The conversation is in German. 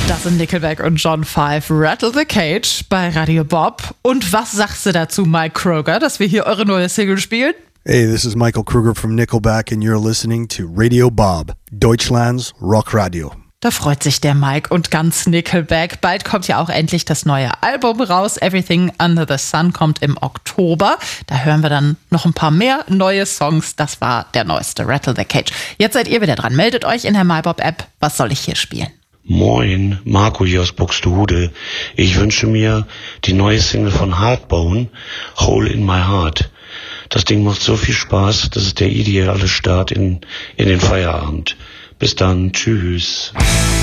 Das sind Nickelback und John 5, Rattle the Cage bei Radio Bob. Und was sagst du dazu, Mike Kroger, dass wir hier eure neue Single spielen? Hey, this is Michael Kruger from Nickelback and you're listening to Radio Bob, Deutschland's Rockradio. Da freut sich der Mike und ganz Nickelback. Bald kommt ja auch endlich das neue Album raus. Everything Under the Sun kommt im Oktober. Da hören wir dann noch ein paar mehr neue Songs. Das war der neueste, Rattle the Cage. Jetzt seid ihr wieder dran. Meldet euch in der MyBob-App. Was soll ich hier spielen? Moin, Marco hier aus Buxtehude. Ich wünsche mir die neue Single von Hardbone, Hole in My Heart. Das Ding macht so viel Spaß, das ist der ideale Start in den Feierabend. Bis dann, tschüss.